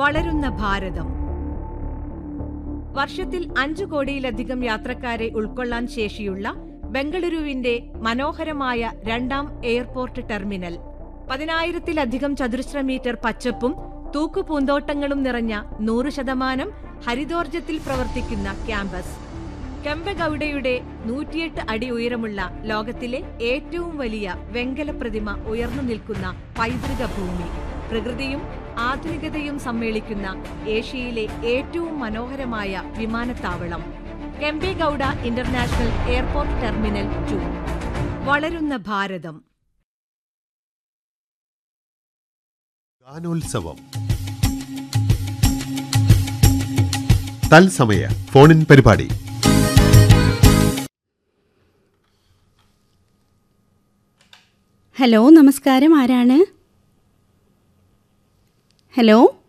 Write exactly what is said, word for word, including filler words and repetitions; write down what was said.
വളരുന്ന ഭാരതം. വർഷത്തിൽ അഞ്ചു കോടിയിലധികം യാത്രക്കാരെ ഉൾക്കൊള്ളാൻ ശേഷിയുള്ള ബംഗളൂരുവിന്റെ മനോഹരമായ രണ്ടാം എയർപോർട്ട് ടെർമിനൽ, പതിനായിരത്തിലധികം ചതുരശ്ര മീറ്റർ പച്ചപ്പും തൂക്കുപൂന്തോട്ടങ്ങളും നിറഞ്ഞ നൂറ് ശതമാനം ഹരിതോർജ്ജത്തിൽ പ്രവർത്തിക്കുന്ന ക്യാമ്പസ്, കെമ്പഗൌഡയുടെ നൂറ്റിയെട്ട് അടി ഉയരമുള്ള ലോകത്തിലെ ഏറ്റവും വലിയ വെങ്കല പ്രതിമ ഉയർന്നു നിൽക്കുന്ന പൈതൃക ഭൂമി, പ്രകൃതിയും ആധുനികതയും സമ്മേളിക്കുന്ന ഏഷ്യയിലെ ഏറ്റവും മനോഹരമായ വിമാനത്താവളം, Kempegowda international airport terminal to. വളരുന്ന ഭാരതം. ഗാനോത്സവം. തത്സമയ ഫോണിൻ പരിപാടി. ഹലോ, നമസ്കാരം. ആരാണ്? ഹലോ.